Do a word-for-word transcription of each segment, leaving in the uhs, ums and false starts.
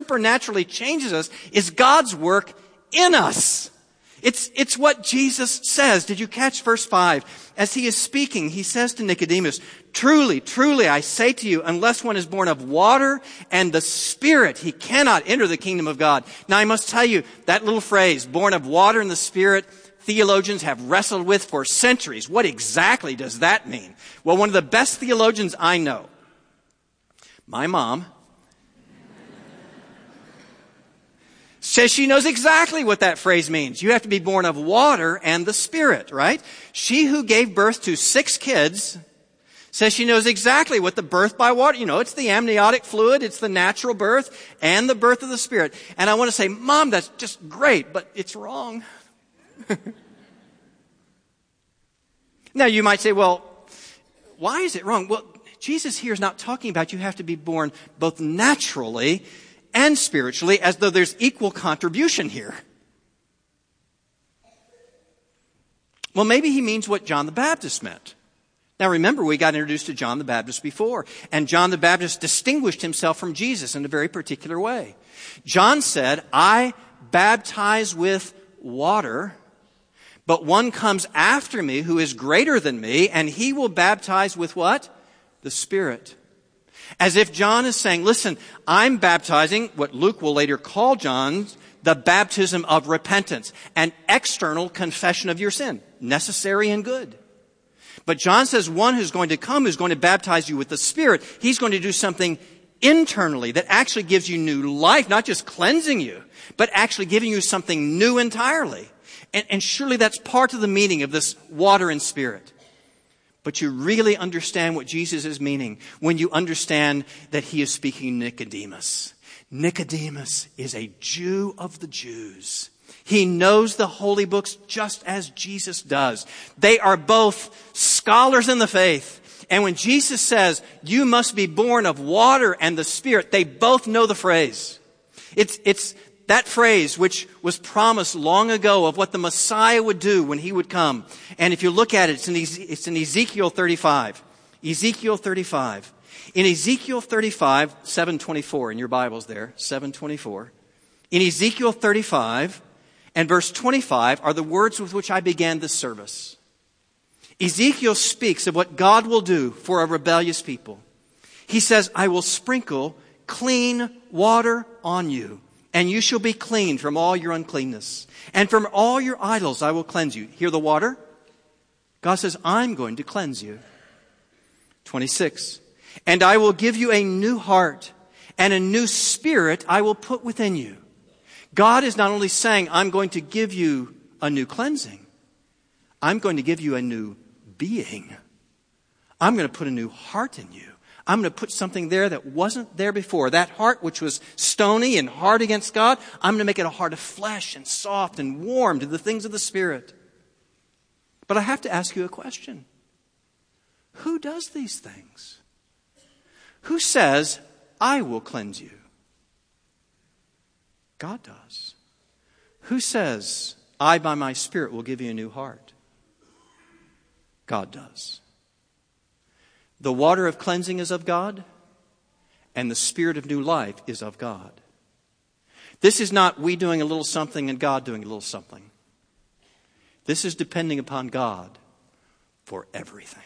supernaturally changes us is God's work in us. It's, it's what Jesus says. Did you catch verse five? As he is speaking, he says to Nicodemus, truly, truly, I say to you, unless one is born of water and the Spirit, he cannot enter the kingdom of God. Now I must tell you, that little phrase, born of water and the Spirit, theologians have wrestled with for centuries. What exactly does that mean? Well, one of the best theologians I know, my mom, says she knows exactly what that phrase means. You have to be born of water and the Spirit, right? She who gave birth to six kids says she knows exactly what the birth by water, you know, it's the amniotic fluid, it's the natural birth, and the birth of the Spirit. And I want to say, Mom, that's just great, but it's wrong. Now you might say, well, why is it wrong? Well, Jesus here is not talking about you have to be born both naturally and spiritually, as though there's equal contribution here. Well, maybe he means what John the Baptist meant. Now remember, we got introduced to John the Baptist before, and John the Baptist distinguished himself from Jesus in a very particular way. John said, I baptize with water, but one comes after me who is greater than me, and he will baptize with what? The Spirit. As if John is saying, listen, I'm baptizing what Luke will later call John the baptism of repentance, an external confession of your sin, necessary and good. But John says one who's going to come, who's going to baptize you with the Spirit, he's going to do something internally that actually gives you new life, not just cleansing you, but actually giving you something new entirely. And, and surely that's part of the meaning of this water and Spirit. But you really understand what Jesus is meaning when you understand that he is speaking Nicodemus. Nicodemus is a Jew of the Jews. He knows the holy books just as Jesus does. They are both scholars in the faith. And when Jesus says, you must be born of water and the Spirit, they both know the phrase. It's, it's that phrase which was promised long ago of what the Messiah would do when he would come. And if you look at it, it's in, it's in Ezekiel thirty-five. Ezekiel thirty-five. In Ezekiel thirty-five, seven twenty-four, in your Bibles there, seven twenty-four. In Ezekiel thirty-five and verse twenty-five are the words with which I began this service. Ezekiel speaks of what God will do for a rebellious people. He says, I will sprinkle clean water on you, and you shall be clean from all your uncleanness. And from all your idols I will cleanse you. Hear the water? God says, I'm going to cleanse you. twenty-six. And I will give you a new heart, and a new spirit I will put within you. God is not only saying, I'm going to give you a new cleansing. I'm going to give you a new being. I'm going to put a new heart in you. I'm going to put something there that wasn't there before. That heart which was stony and hard against God, I'm going to make it a heart of flesh and soft and warm to the things of the Spirit. But I have to ask you a question. Who does these things? Who says, I will cleanse you? God does. Who says, I by my Spirit will give you a new heart? God does. The water of cleansing is of God, and the Spirit of new life is of God. This is not we doing a little something and God doing a little something. This is depending upon God for everything.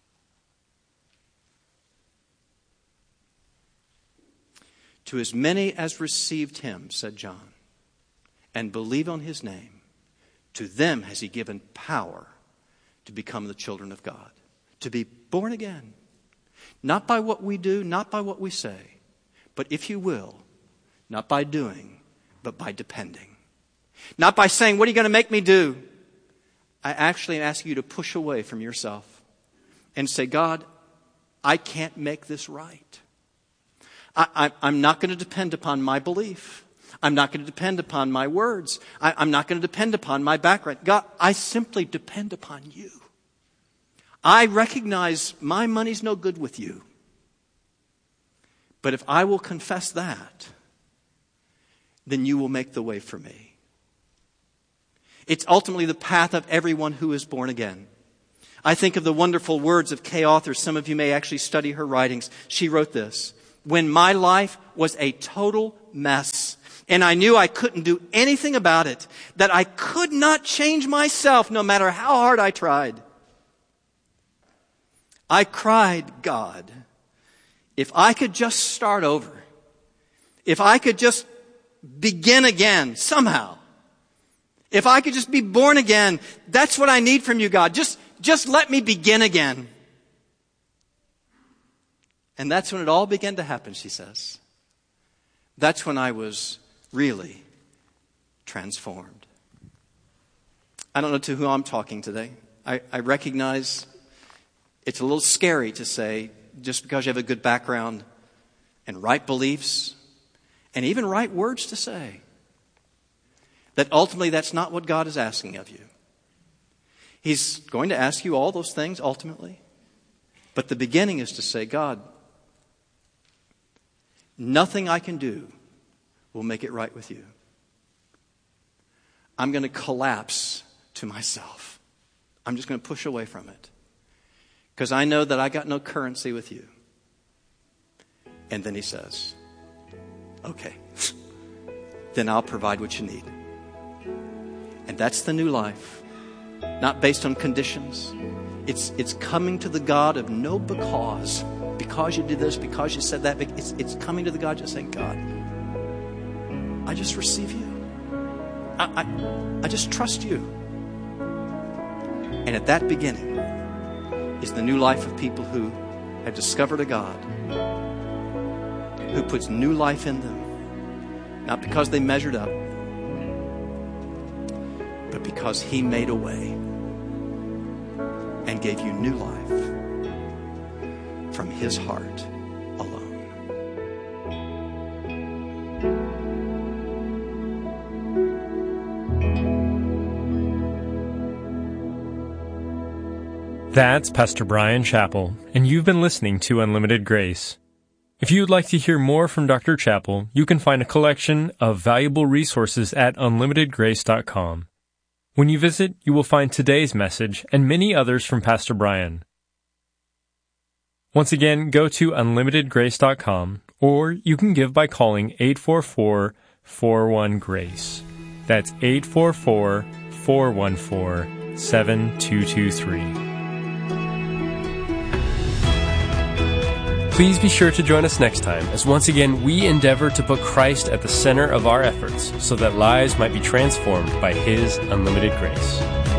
To as many as received him, said John, and believe on his name, to them has he given power to become the children of God, to be born again. Not by what we do, not by what we say, but if you will, not by doing, but by depending. Not by saying, what are you going to make me do? I actually ask you to push away from yourself and say, God, I can't make this right. I, I, I'm not going to depend upon my belief. I'm not going to depend upon my words. I, I'm not going to depend upon my background. God, I simply depend upon you. I recognize my money's no good with you. But if I will confess that, then you will make the way for me. It's ultimately the path of everyone who is born again. I think of the wonderful words of Kay Arthur. Some of you may actually study her writings. She wrote this. when my life was a total mess. And I knew I couldn't do anything about it, that I could not change myself no matter how hard I tried. I cried, God, if I could just start over, if I could just begin again somehow, if I could just be born again, that's what I need from you, God. Just, just let me begin again. And that's when it all began to happen, she says. That's when I was really transformed. I don't know to who I'm talking today. I, I recognize it's a little scary to say, just because you have a good background and right beliefs and even right words to say, that ultimately that's not what God is asking of you. He's going to ask you all those things ultimately. But the beginning is to say, God, nothing I can do will make it right with you. I'm going to collapse to myself. I'm just going to push away from it. Because I know that I got no currency with you. And then he says, okay, then I'll provide what you need. And that's the new life. Not based on conditions. It's it's coming to the God of no because. Because you did this, because you said that. It's, it's coming to the God just saying, God, I just receive you. I, I, I just trust you. And at that beginning is the new life of people who have discovered a God who puts new life in them. Not because they measured up, but because he made a way and gave you new life from his heart alone. That's Pastor Bryan Chapell, and you've been listening to Unlimited Grace. If you would like to hear more from Doctor Chapell, you can find a collection of valuable resources at unlimited grace dot com. When you visit, you will find today's message and many others from Pastor Bryan. Once again, go to unlimited grace dot com, or you can give by calling eight four four, four one, GRACE. That's eight four four, four one four, seven two two three. Please be sure to join us next time as once again we endeavor to put Christ at the center of our efforts so that lives might be transformed by His unlimited grace.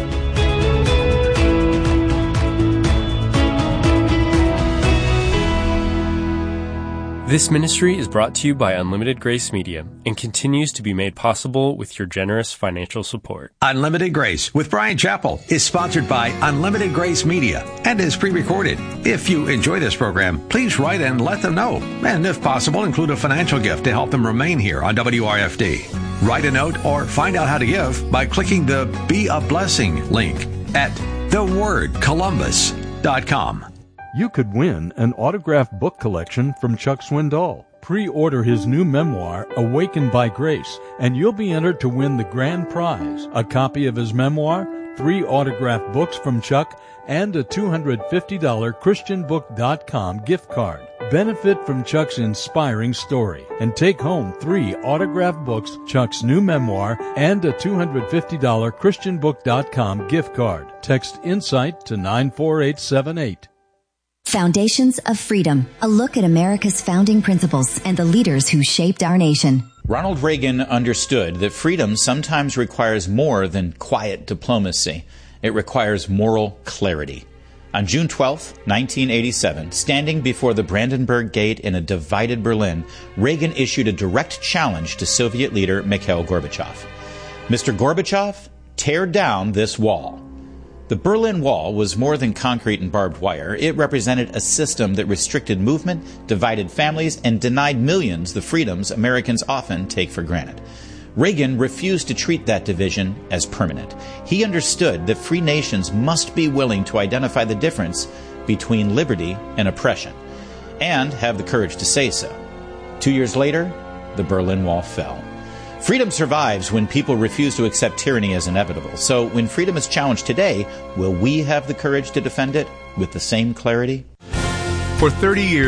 This ministry is brought to you by Unlimited Grace Media and continues to be made possible with your generous financial support. Unlimited Grace with Bryan Chapell is sponsored by Unlimited Grace Media and is pre-recorded. If you enjoy this program, please write and let them know. And if possible, include a financial gift to help them remain here on W R F D. Write a note or find out how to give by clicking the Be a Blessing link at the word columbus dot com. You could win an autographed book collection from Chuck Swindoll. Pre-order his new memoir, Awakened by Grace, and you'll be entered to win the grand prize, a copy of his memoir, three autographed books from Chuck, and a two hundred fifty dollars Christian book dot com gift card. Benefit from Chuck's inspiring story and take home three autographed books, Chuck's new memoir, and a two hundred fifty dollars Christian book dot com gift card. Text INSIGHT to nine four eight seven eight. Foundations of Freedom, a look at America's founding principles and the leaders who shaped our nation. Ronald Reagan understood that freedom sometimes requires more than quiet diplomacy. It requires moral clarity. On June twelfth, nineteen eighty-seven, standing before the Brandenburg Gate in a divided Berlin, Reagan issued a direct challenge to Soviet leader Mikhail Gorbachev. Mister Gorbachev, tear down this wall. The Berlin Wall was more than concrete and barbed wire. It represented a system that restricted movement, divided families, and denied millions the freedoms Americans often take for granted. Reagan refused to treat that division as permanent. He understood that free nations must be willing to identify the difference between liberty and oppression, and have the courage to say so. Two years later, the Berlin Wall fell. Freedom survives when people refuse to accept tyranny as inevitable. So when freedom is challenged today, will we have the courage to defend it with the same clarity? For thirty years,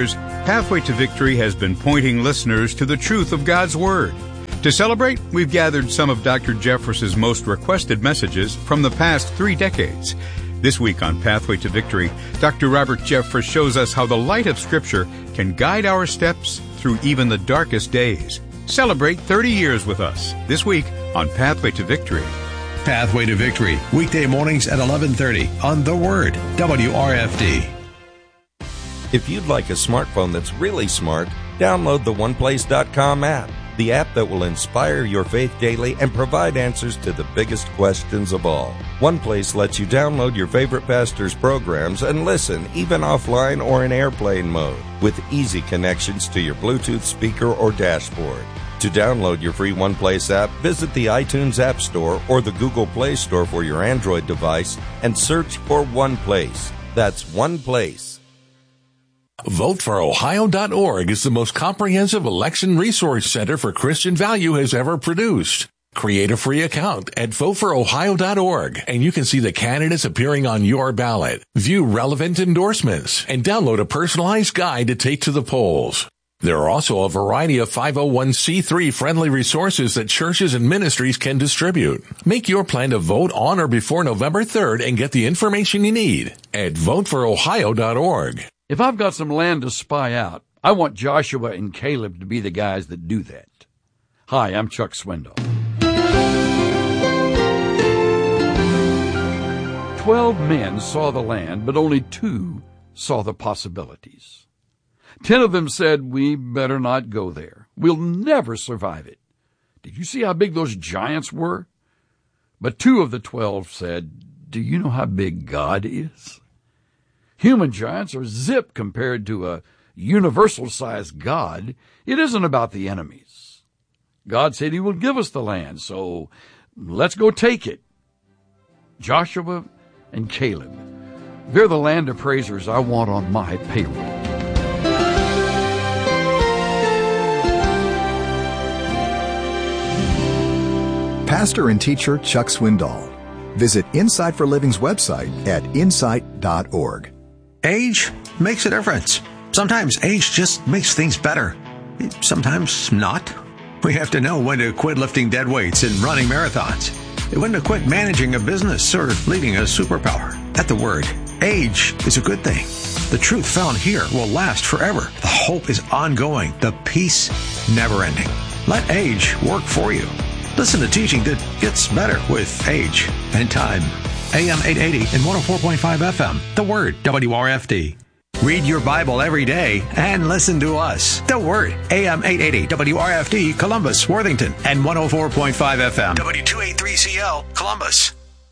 Pathway to Victory has been pointing listeners to the truth of God's Word. To celebrate, we've gathered some of Doctor Jeffress's most requested messages from the past three decades. This week on Pathway to Victory, Doctor Robert Jeffress shows us how the light of Scripture can guide our steps through even the darkest days. Celebrate thirty years with us this week on Pathway to Victory. Pathway to Victory, weekday mornings at eleven thirty on The Word, W R F D. If you'd like a smartphone that's really smart, download the one place dot com app, the app that will inspire your faith daily and provide answers to the biggest questions of all. OnePlace lets you download your favorite pastor's programs and listen, even offline or in airplane mode, with easy connections to your Bluetooth speaker or dashboard. To download your free OnePlace app, visit the iTunes App Store or the Google Play Store for your Android device and search for OnePlace. That's OnePlace. vote for ohio dot org is the most comprehensive election resource center for Christian value has ever produced. Create a free account at vote for ohio dot org, and you can see the candidates appearing on your ballot, view relevant endorsements, and download a personalized guide to take to the polls. There are also a variety of five oh one c three friendly resources that churches and ministries can distribute. Make your plan to vote on or before November third and get the information you need at vote for ohio dot org. If I've got some land to spy out, I want Joshua and Caleb to be the guys that do that. Hi, I'm Chuck Swindoll. Twelve men saw the land, but only two saw the possibilities. Ten of them said, we better not go there. We'll never survive it. Did you see how big those giants were? But two of the twelve said, do you know how big God is? Human giants are zip compared to a universal-sized God. It isn't about the enemies. God said he will give us the land, so let's go take it. Joshua and Caleb, they're the land appraisers I want on my payroll. Pastor and teacher Chuck Swindoll. Visit Insight for Living's website at insight dot org. Age makes a difference. Sometimes age just makes things better. Sometimes not. We have to know when to quit lifting dead weights and running marathons. When to quit managing a business or leading a superpower. At The Word, age is a good thing. The truth found here will last forever. The hope is ongoing. The peace never ending. Let age work for you. Listen to teaching that gets better with age and time. A M eight eighty and one oh four point five F M. The Word, W R F D. Read your Bible every day and listen to us. The Word, A M eight eighty, W R F D, Columbus, Worthington, and one oh four point five F M. W two eighty-three C L, Columbus.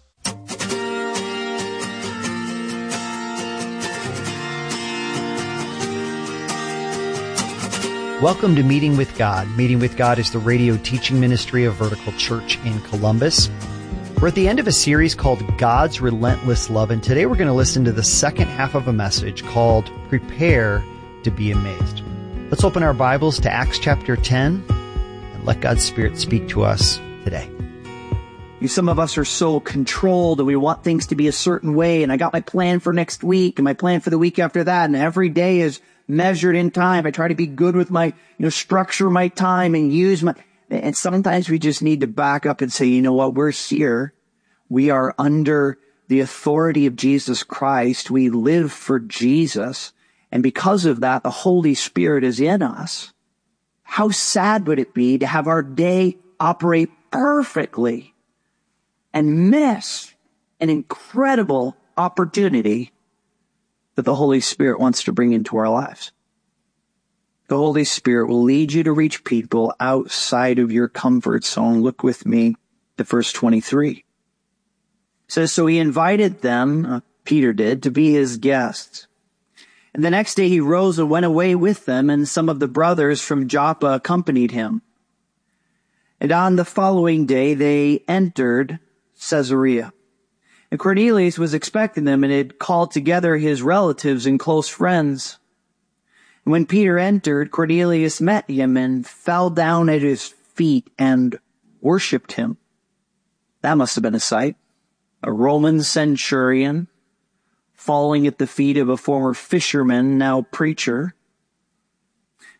Welcome to Meeting with God. Meeting with God is the radio teaching ministry of Vertical Church in Columbus. We're at the end of a series called God's Relentless Love, and today we're going to listen to the second half of a message called Prepare to be Amazed. Let's open our Bibles to Acts chapter ten and let God's Spirit speak to us today. Some of us are so controlled and we want things to be a certain way, and I got my plan for next week and my plan for the week after that, and every day is measured in time. I try to be good with my, you know, structure my time and use my, and sometimes we just need to back up and say, you know what, we're here. We are under the authority of Jesus Christ. We live for Jesus. And because of that, the Holy Spirit is in us. How sad would it be to have our day operate perfectly and miss an incredible opportunity that the Holy Spirit wants to bring into our lives? The Holy Spirit will lead you to reach people outside of your comfort zone. Look with me to verse twenty-three. It says, so he invited them, uh, Peter did, to be his guests. And the next day he rose and went away with them, and some of the brothers from Joppa accompanied him. And on the following day they entered Caesarea. And Cornelius was expecting them and had called together his relatives and close friends. And when Peter entered, Cornelius met him and fell down at his feet and worshipped him. That must have been a sight. A Roman centurion falling at the feet of a former fisherman, now preacher.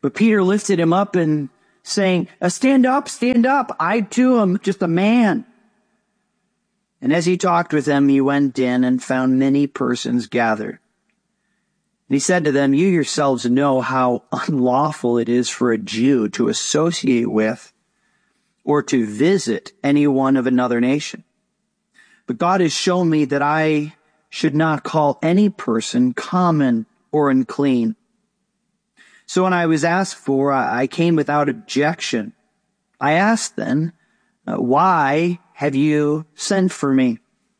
But Peter lifted him up and saying, stand up, stand up. I too am just a man. And as he talked with them, he went in and found many persons gathered. And he said to them, you yourselves know how unlawful it is for a Jew to associate with or to visit anyone of another nation. But God has shown me that I should not call any person common or unclean. So when I was asked for, I came without objection. I asked then, why have you sent for me?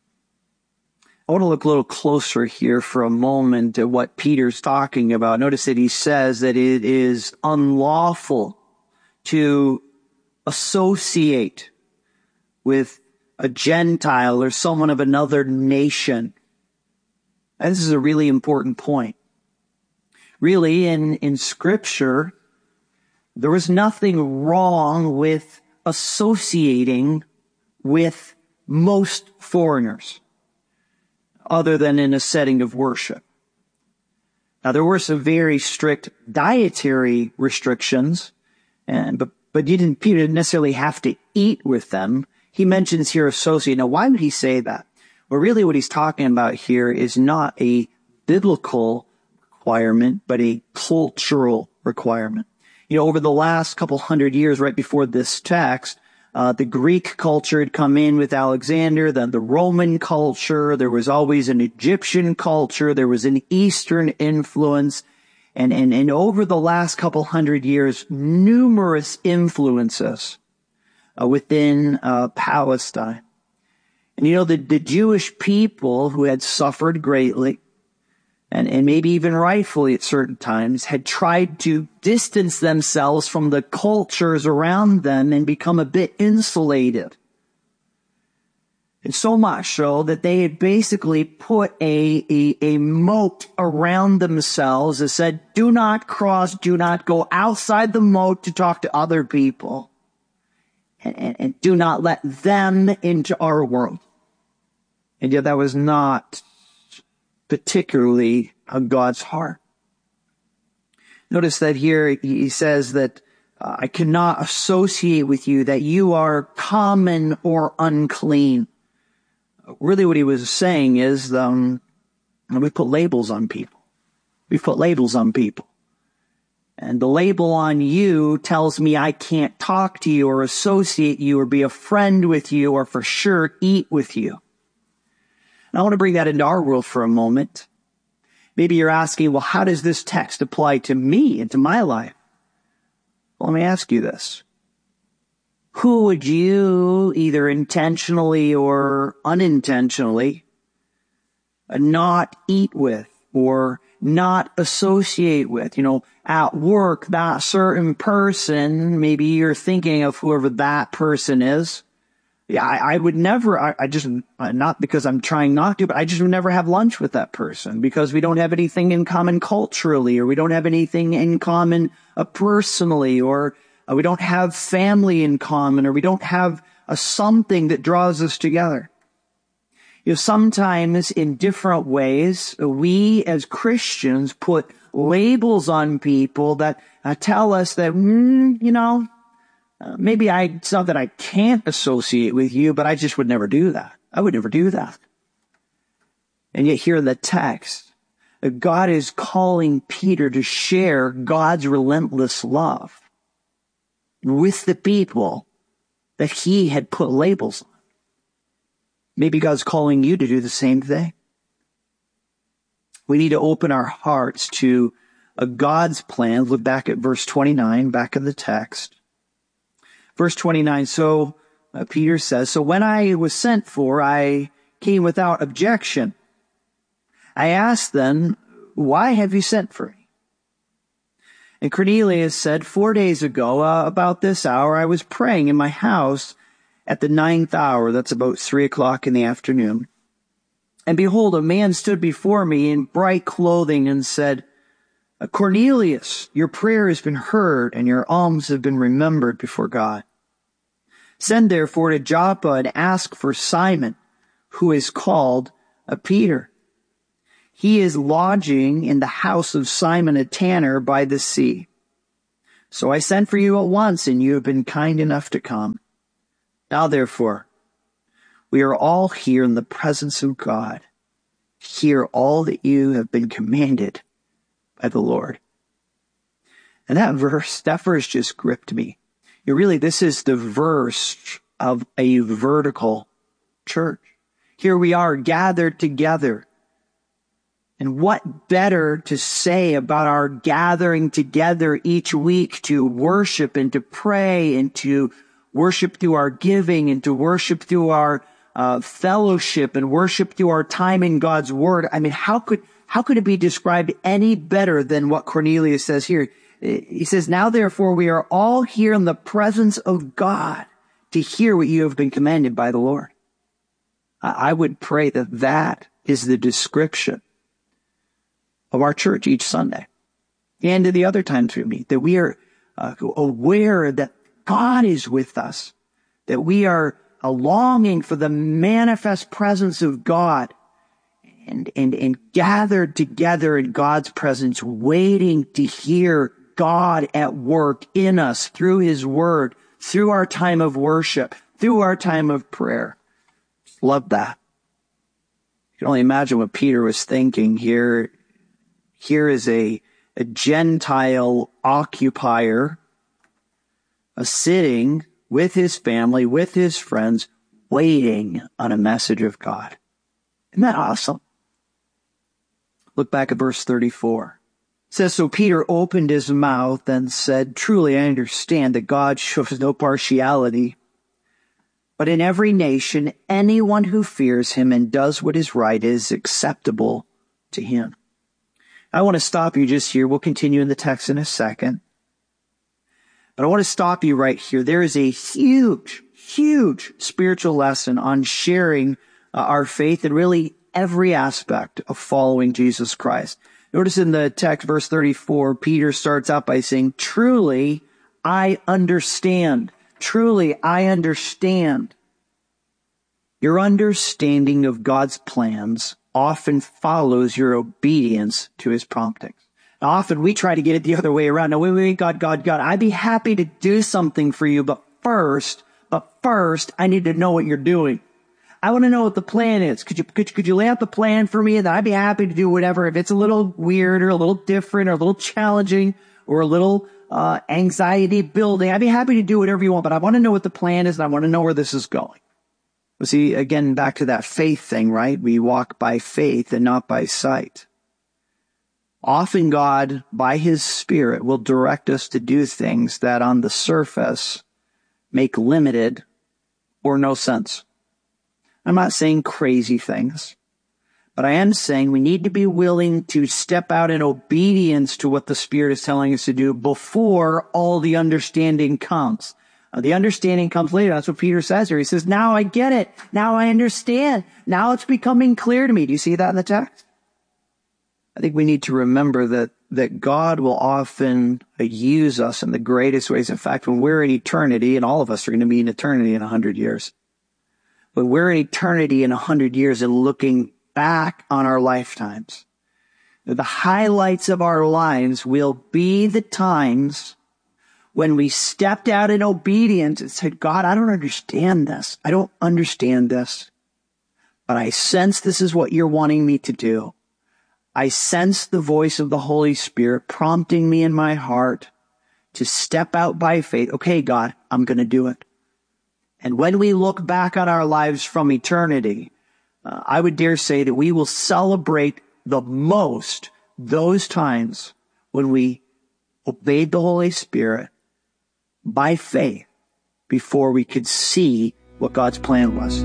I want to look a little closer here for a moment at what Peter's talking about. Notice that he says that it is unlawful to associate with a Gentile or someone of another nation. And this is a really important point. Really, in, in Scripture, there was nothing wrong with associating with most foreigners, other than in a setting of worship. Now, there were some very strict dietary restrictions, and but but you didn't, Peter didn't necessarily have to eat with them. He mentions here associate. Now, why would he say that? Well, really what he's talking about here is not a biblical requirement, but a cultural requirement. You know, over the last couple hundred years, right before this text, uh, the Greek culture had come in with Alexander, then the Roman culture, there was always an Egyptian culture, there was an Eastern influence, and, and, and over the last couple hundred years, numerous influences uh, within uh, Palestine. And you know, the, the Jewish people who had suffered greatly, and, and maybe even rightfully at certain times, had tried to distance themselves from the cultures around them and become a bit insulated. And so much so that they had basically put a, a, a moat around themselves that said, do not cross, do not go outside the moat to talk to other people. And, and, and do not let them into our world. And yet that was not particularly on God's heart. Notice that here he says that uh, I cannot associate with you, that you are common or unclean. Really what he was saying is um, we put labels on people. We put labels on people. And the label on you tells me I can't talk to you or associate you or be a friend with you or for sure eat with you. And I want to bring that into our world for a moment. Maybe you're asking, well, how does this text apply to me and to my life? Well, let me ask you this. Who would you either intentionally or unintentionally not eat with or not associate with? You know, at work, that certain person, maybe you're thinking of whoever that person is. Yeah, I, I would never, I, I just, not because I'm trying not to, but I just would never have lunch with that person because we don't have anything in common culturally, or we don't have anything in common uh, personally, or uh, we don't have family in common, or we don't have a something that draws us together. You know, sometimes in different ways, we as Christians put labels on people that uh, tell us that, mm, you know, Uh, maybe I, it's not that I can't associate with you, but I just would never do that. I would never do that. And yet here in the text, God is calling Peter to share God's relentless love with the people that he had put labels on. Maybe God's calling you to do the same thing. We need to open our hearts to a God's plan. Look back at verse twenty-nine, back in the text. Verse twenty-nine, so uh, Peter says, so when I was sent for, I came without objection. I asked then, why have you sent for me? And Cornelius said, four days ago, uh, about this hour, I was praying in my house at the ninth hour. That's about three o'clock in the afternoon. And behold, a man stood before me in bright clothing and said, Cornelius, your prayer has been heard and your alms have been remembered before God. Send therefore to Joppa and ask for Simon, who is called a Peter. He is lodging in the house of Simon a tanner by the sea, So I sent for you at once, and you have been kind enough to come. Now, therefore, we are all here in the presence of God. Hear all that you have been commanded by the Lord. And that verse, that verse just gripped me. You know, really, this is the verse of a vertical church. Here we are gathered together. And what better to say about our gathering together each week to worship and to pray and to worship through our giving and to worship through our uh, fellowship and worship through our time in God's Word. I mean, how could, how could it be described any better than what Cornelius says here? He says, now therefore we are all here in the presence of God to hear what you have been commanded by the Lord. I would pray that that is the description of our church each Sunday and the other times we meet, that we are uh, aware that God is with us, that we are uh, longing for the manifest presence of God and, and, and gathered together in God's presence, waiting to hear God at work in us through his word, through our time of worship, through our time of prayer. Love that. You can only imagine what Peter was thinking here. Here is a, a Gentile occupier, a sitting with his family, with his friends, waiting on a message of God. Isn't that awesome? Look back at verse thirty-four. It says, so Peter opened his mouth and said, truly I understand that God shows no partiality, but in every nation, anyone who fears him and does what is right is acceptable to him. I want to stop you just here. We'll continue in the text in a second. But I want to stop you right here. There is a huge, huge spiritual lesson on sharing uh, our faith in really every aspect of following Jesus Christ. Notice in the text, verse thirty-four, Peter starts out by saying, truly, I understand. Truly, I understand. Your understanding of God's plans often follows your obedience to his promptings. Now, often we try to get it the other way around. No, wait, wait, God, God, God, I'd be happy to do something for you, but first, but first, I need to know what you're doing. I want to know what the plan is. Could you, could you, could you lay out the plan for me? And I'd be happy to do whatever. If it's a little weird or a little different or a little challenging or a little uh anxiety building, I'd be happy to do whatever you want, but I want to know what the plan is and I want to know where this is going. Well, see, again, back to that faith thing, right? We walk by faith and not by sight. Often God, by his Spirit, will direct us to do things that on the surface make limited or no sense. I'm not saying crazy things, but I am saying we need to be willing to step out in obedience to what the Spirit is telling us to do before all the understanding comes. Uh, the understanding comes later. That's what Peter says here. He says, now I get it. Now I understand. Now it's becoming clear to me. Do you see that in the text? I think we need to remember that, that God will often use us in the greatest ways. In fact, when we're in eternity, and all of us are going to be in eternity in a hundred years, when we're in eternity in a hundred years and looking back on our lifetimes, the highlights of our lives will be the times when we stepped out in obedience and said, God, I don't understand this. I don't understand this, but I sense this is what you're wanting me to do. I sense the voice of the Holy Spirit prompting me in my heart to step out by faith. Okay, God, I'm going to do it. And when we look back on our lives from eternity, uh, I would dare say that we will celebrate the most those times when we obeyed the Holy Spirit by faith before we could see what God's plan was.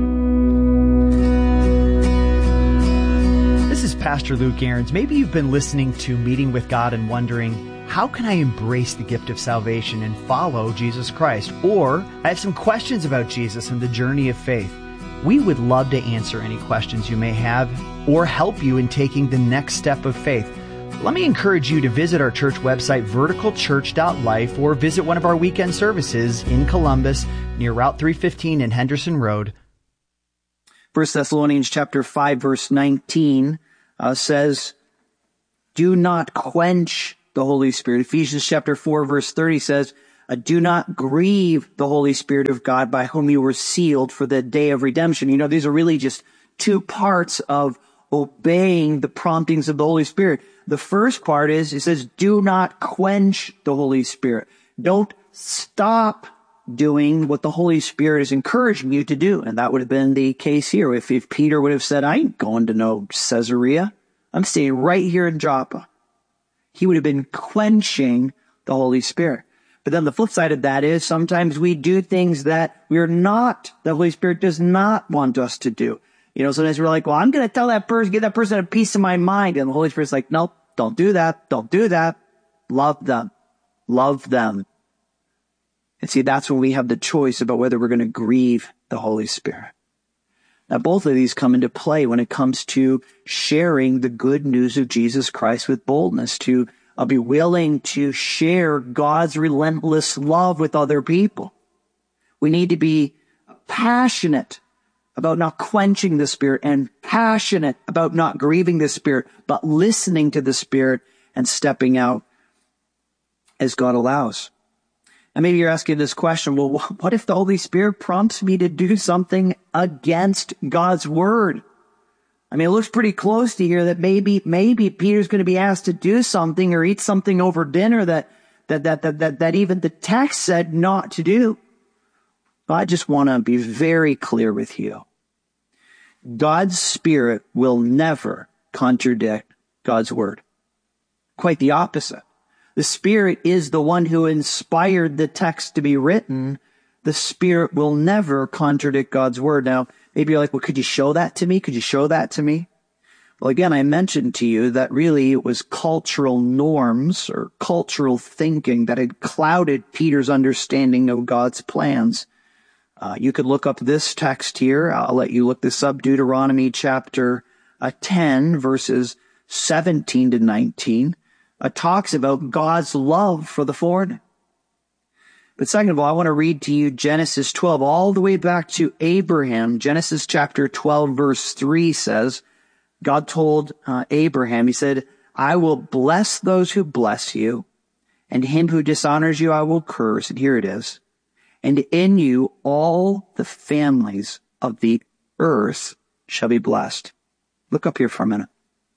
This is Pastor Luke Ahrens. Maybe you've been listening to Meeting with God and wondering, how can I embrace the gift of salvation and follow Jesus Christ? Or I have some questions about Jesus and the journey of faith. We would love to answer any questions you may have or help you in taking the next step of faith. Let me encourage you to visit our church website, vertical church dot life, or visit one of our weekend services in Columbus near Route three fifteen and Henderson Road. First Thessalonians chapter five, verse nineteen uh, says, do not quench the Holy Spirit. Ephesians chapter four, verse thirty says, uh, do not grieve the Holy Spirit of God, by whom you were sealed for the day of redemption. You know, these are really just two parts of obeying the promptings of the Holy Spirit. The first part is, it says, do not quench the Holy Spirit. Don't stop doing what the Holy Spirit is encouraging you to do. And that would have been the case here. If, if Peter would have said, I ain't going to no Caesarea. I'm staying right here in Joppa. He would have been quenching the Holy Spirit. But then the flip side of that is sometimes we do things that we're not, the Holy Spirit does not want us to do. You know, sometimes we're like, well, I'm going to tell that person, give that person a piece of my mind. And the Holy Spirit's like, nope, don't do that. Don't do that. Love them. Love them. And see, that's when we have the choice about whether we're going to grieve the Holy Spirit. Now, both of these come into play when it comes to sharing the good news of Jesus Christ with boldness, to uh, be willing to share God's relentless love with other people. We need to be passionate about not quenching the Spirit and passionate about not grieving the Spirit, but listening to the Spirit and stepping out as God allows. And maybe you're asking this question, well, what if the Holy Spirit prompts me to do something against God's word? I mean, it looks pretty close to here that maybe, maybe Peter's going to be asked to do something or eat something over dinner that, that, that, that, that, that even the text said not to do. I just want to be very clear with you. God's Spirit will never contradict God's word. Quite the opposite. The Spirit is the one who inspired the text to be written. The Spirit will never contradict God's word. Now, maybe you're like, well, could you show that to me? Could you show that to me? Well, again, I mentioned to you that really it was cultural norms or cultural thinking that had clouded Peter's understanding of God's plans. Uh, you could look up this text here. I'll let you look this up. Deuteronomy chapter uh, ten, verses seventeen to nineteen. Uh, talks about God's love for the foreigner. But second of all, I want to read to you Genesis twelve, all the way back to Abraham. Genesis chapter twelve, verse three says, God told uh, Abraham, he said, I will bless those who bless you, and him who dishonors you I will curse. And here it is. And in you all the families of the earth shall be blessed. Look up here for a minute.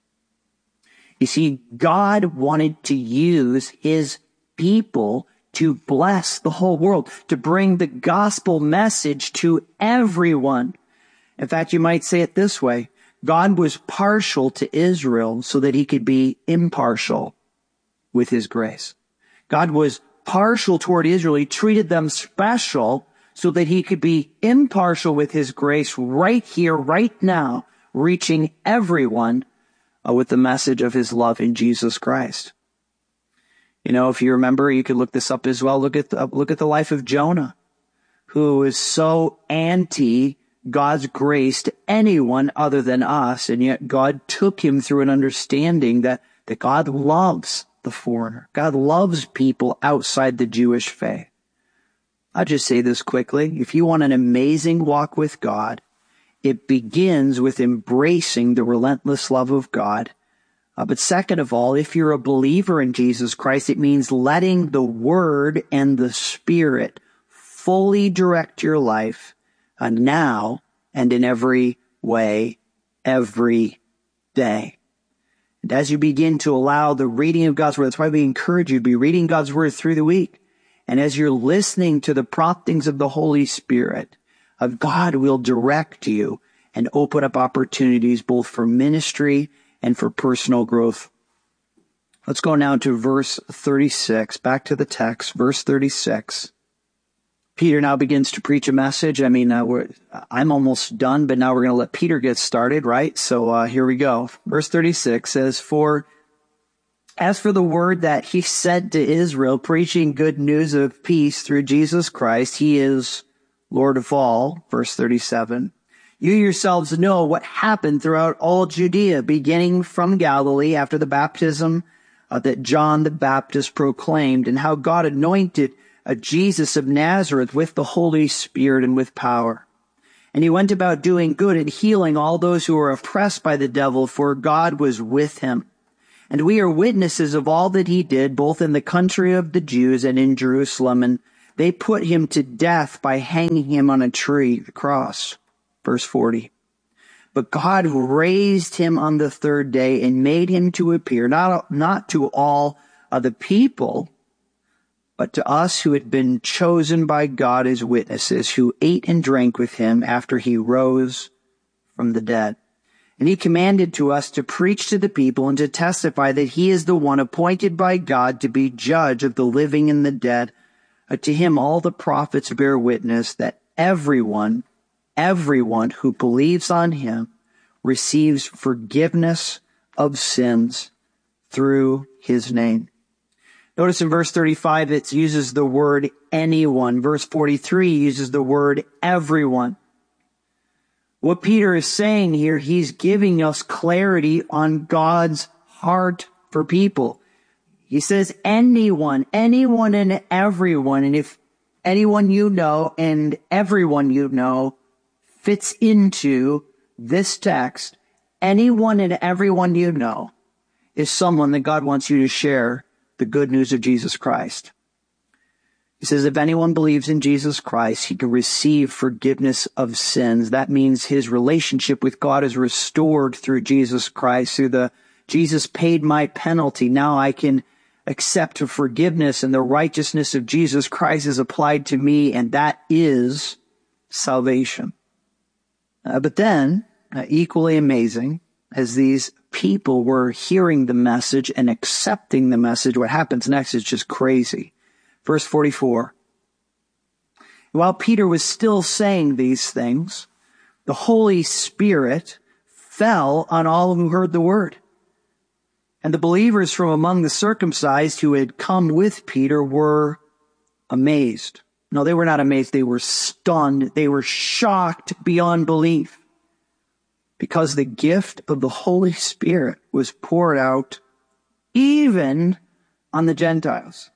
You see, God wanted to use his people to bless the whole world, to bring the gospel message to everyone. In fact, you might say it this way. God was partial to Israel so that he could be impartial with his grace. God was partial toward Israel. He treated them special so that he could be impartial with his grace right here, right now, reaching everyone Uh, with the message of his love in Jesus Christ. You know, if you remember, you could look this up as well. Look at the, look at the life of Jonah, who is so anti God's grace to anyone other than us, and yet God took him through an understanding that, that God loves the foreigner. God loves people outside the Jewish faith. I'll just say this quickly. If you want an amazing walk with God, it begins with embracing the relentless love of God. Uh, but second of all, if you're a believer in Jesus Christ, it means letting the Word and the Spirit fully direct your life uh, now and in every way, every day. And as you begin to allow the reading of God's Word, that's why we encourage you to be reading God's Word through the week. And as you're listening to the promptings of the Holy Spirit, of God will direct you and open up opportunities both for ministry and for personal growth. Let's go now to verse thirty-six, back to the text, verse thirty-six. Peter now begins to preach a message. I mean, uh, we're, I'm almost done, but now we're going to let Peter get started, right? So uh, here we go. Verse thirty-six says, For as for the word that he said to Israel, preaching good news of peace through Jesus Christ, he is Lord of all, verse thirty-seven. You yourselves know what happened throughout all Judea, beginning from Galilee after the baptism uh, that John the Baptist proclaimed, and how God anointed uh, Jesus of Nazareth with the Holy Spirit and with power. And he went about doing good and healing all those who were oppressed by the devil, for God was with him. And we are witnesses of all that he did, both in the country of the Jews and in Jerusalem. And they put him to death by hanging him on a tree, the cross. Verse forty. But God raised him on the third day and made him to appear, not, not to all of the people, but to us who had been chosen by God as witnesses, who ate and drank with him after he rose from the dead. And he commanded to us to preach to the people and to testify that he is the one appointed by God to be judge of the living and the dead. Uh, to him all the prophets bear witness that everyone, everyone who believes on him receives forgiveness of sins through his name. Notice in verse thirty-five, it uses the word anyone. Verse forty-three uses the word everyone. What Peter is saying here, he's giving us clarity on God's heart for people. He says anyone, anyone and everyone. And if anyone you know and everyone you know fits into this text, anyone and everyone you know is someone that God wants you to share the good news of Jesus Christ. He says, if anyone believes in Jesus Christ, he can receive forgiveness of sins. That means his relationship with God is restored through Jesus Christ. Through the, Jesus paid my penalty. Now I can accept forgiveness, and the righteousness of Jesus Christ is applied to me, and that is salvation. Uh, but then, uh, equally amazing, as these people were hearing the message and accepting the message, what happens next is just crazy. Verse forty-four. While Peter was still saying these things, the Holy Spirit fell on all who heard the word. And the believers from among the circumcised who had come with Peter were amazed. No, they were not amazed. They were stunned. They were shocked beyond belief, because the gift of the Holy Spirit was poured out even on the Gentiles.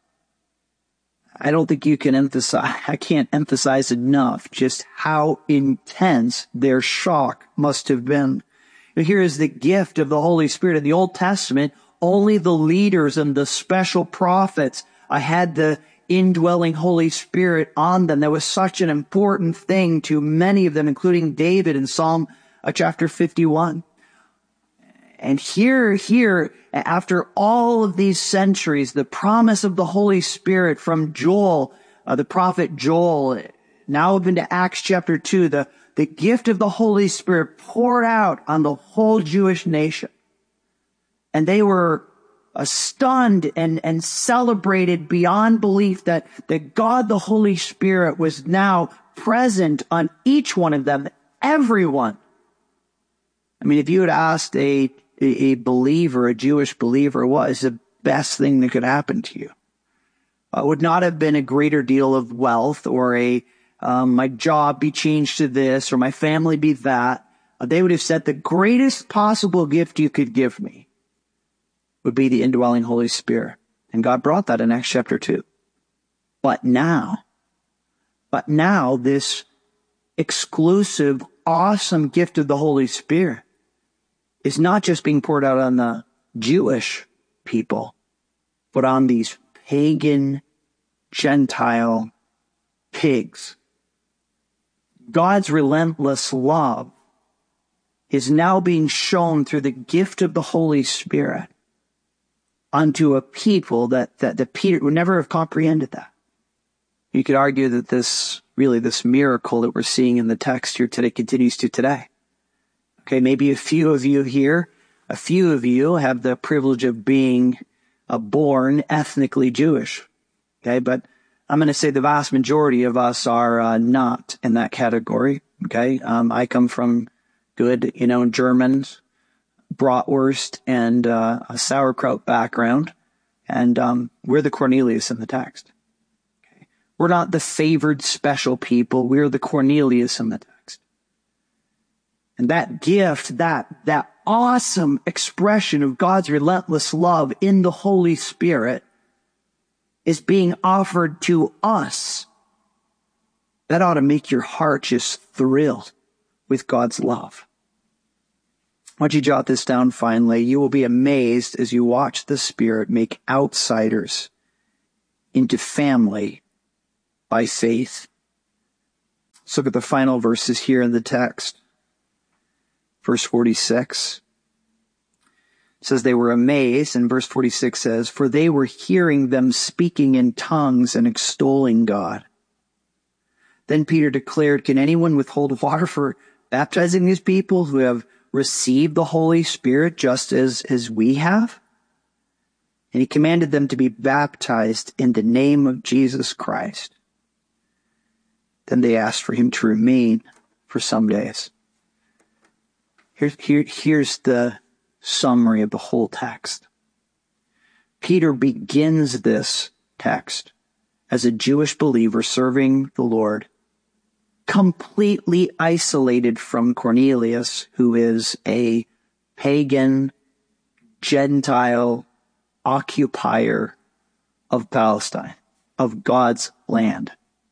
I don't think you can emphasize, I can't emphasize enough just how intense their shock must have been. Here is the gift of the Holy Spirit. In the Old Testament, only the leaders and the special prophets uh, had the indwelling Holy Spirit on them. That was such an important thing to many of them, including David in Psalm uh, chapter fifty-one. And here, here, after all of these centuries, the promise of the Holy Spirit from Joel, uh, the prophet Joel, now up into Acts chapter two, the, the gift of the Holy Spirit poured out on the whole Jewish nation. And they were uh, stunned and, and celebrated beyond belief that, that God, the Holy Spirit, was now present on each one of them, everyone. I mean, if you had asked a a believer, a Jewish believer, what is the best thing that could happen to you? Uh, it would not have been a greater deal of wealth or a, um, my job be changed to this or my family be that. Uh, they would have said the greatest possible gift you could give me would be the indwelling Holy Spirit. And God brought that in Acts chapter two. But now, but now this exclusive, awesome gift of the Holy Spirit is not just being poured out on the Jewish people, but on these pagan, Gentile pigs. God's relentless love is now being shown through the gift of the Holy Spirit unto a people that, that, that Peter would never have comprehended that. You could argue that this, really this miracle that we're seeing in the text here today continues to today. Okay, maybe a few of you here, a few of you have the privilege of being uh, born ethnically Jewish. Okay, but I'm going to say the vast majority of us are uh, not in that category. Okay, um, I come from good, you know, German bratwurst and uh, a sauerkraut background, and um, we're the Cornelius in the text. Okay, we're not the favored special people. We're the Cornelius in the text. And that gift, that, that awesome expression of God's relentless love in the Holy Spirit is being offered to us. That ought to make your heart just thrill with God's love. Why don't you jot this down finally? You will be amazed as you watch the Spirit make outsiders into family by faith. Let's look at the final verses here in the text. Verse forty-six. It says they were amazed, and verse forty-six says, for they were hearing them speaking in tongues and extolling God. Then Peter declared, can anyone withhold water for baptizing these people who have received the Holy Spirit just as, as we have? And he commanded them to be baptized in the name of Jesus Christ. Then they asked for him to remain for some days. Here, here, here's the summary of the whole text. Peter begins this text as a Jewish believer serving the Lord, completely isolated from Cornelius, who is a pagan, Gentile occupier of Palestine, of God's land.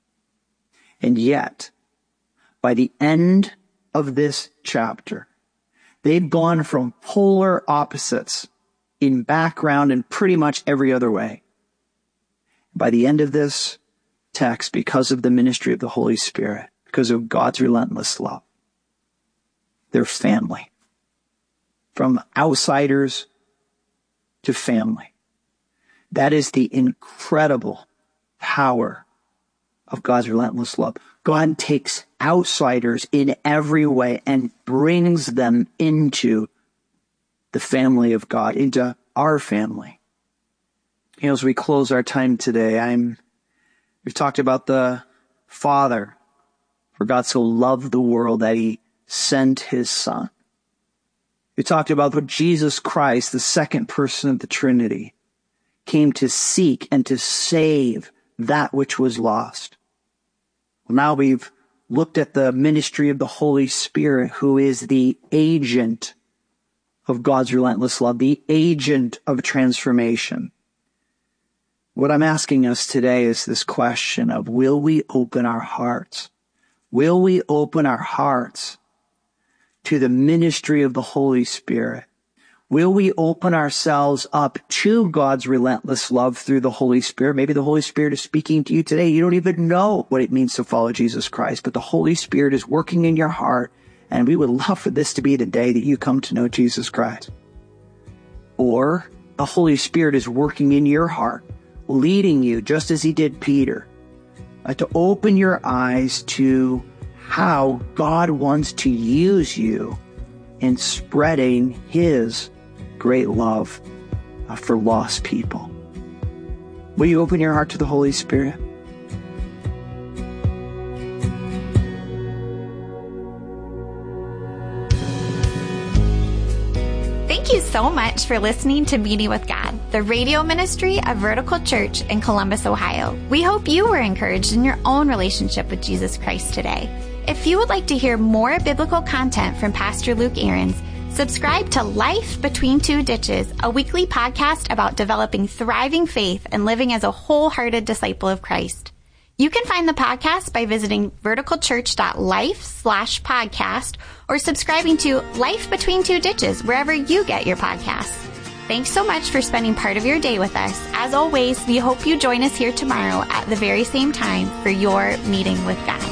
And yet, by the end of this chapter, they've gone from polar opposites in background and pretty much every other way. By the end of this text, because of the ministry of the Holy Spirit, because of God's relentless love, they're family. From outsiders to family. That is the incredible power of God's relentless love. God takes outsiders in every way and brings them into the family of God, into our family. You know, as we close our time today, I'm, we've talked about the Father, for God so loved the world that he sent his Son. We talked about what Jesus Christ, the second person of the Trinity, came to seek and to save that which was lost. Well, now we've looked at the ministry of the Holy Spirit, who is the agent of God's relentless love, the agent of transformation. What I'm asking us today is this question of, will we open our hearts? Will we open our hearts to the ministry of the Holy Spirit? Will we open ourselves up to God's relentless love through the Holy Spirit? Maybe the Holy Spirit is speaking to you today. You don't even know what it means to follow Jesus Christ, but the Holy Spirit is working in your heart, and we would love for this to be the day that you come to know Jesus Christ. Or the Holy Spirit is working in your heart, leading you, just as he did Peter, uh, to open your eyes to how God wants to use you in spreading his great love uh, for lost people. Will you open your heart to the Holy Spirit? Thank you so much for listening to Meeting with God, the radio ministry of Vertical Church in Columbus, Ohio. We hope you were encouraged in your own relationship with Jesus Christ today. If you would like to hear more biblical content from Pastor Luke Ahrens, subscribe to Life Between Two Ditches, a weekly podcast about developing thriving faith and living as a wholehearted disciple of Christ. You can find the podcast by visiting verticalchurch.life slash podcast or subscribing to Life Between Two Ditches wherever you get your podcasts. Thanks so much for spending part of your day with us. As always, we hope you join us here tomorrow at the very same time for your meeting with God.